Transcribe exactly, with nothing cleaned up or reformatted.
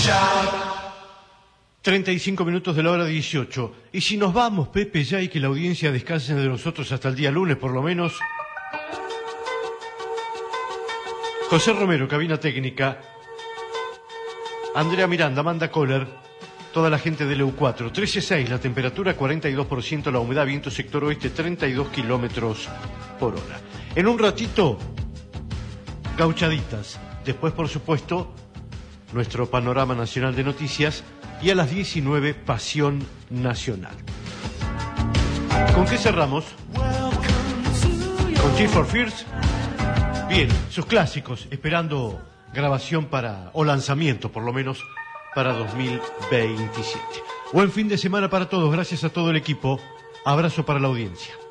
treinta y cinco minutos de la hora dieciocho. Y si nos vamos, Pepe, ya y que la audiencia descanse de nosotros hasta el día lunes, por lo menos. José Romero, cabina técnica. Andrea Miranda, Amanda Kohler, toda la gente del E U cuatro. trece seis, la temperatura cuarenta y dos por ciento, la humedad, viento sector oeste treinta y dos kilómetros por hora. En un ratito, gauchaditas. Después, por supuesto, nuestro panorama nacional de noticias. Y a las diecinueve, Pasión Nacional. ¿Con qué cerramos? ¿Con Tears for Fears? Bien, sus clásicos, esperando grabación para, o lanzamiento por lo menos, para dos mil veintisiete. Buen fin de semana para todos, gracias a todo el equipo. Abrazo para la audiencia.